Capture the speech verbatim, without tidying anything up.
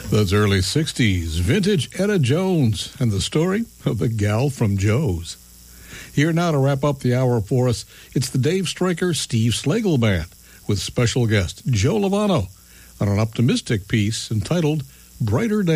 Those early sixties, vintage Etta Jones and the story of the gal from Joe's. Here now to wrap up the hour for us, it's the Dave Stryker Steve Slagle Band with special guest Joe Lovano on an optimistic piece entitled Brighter Day.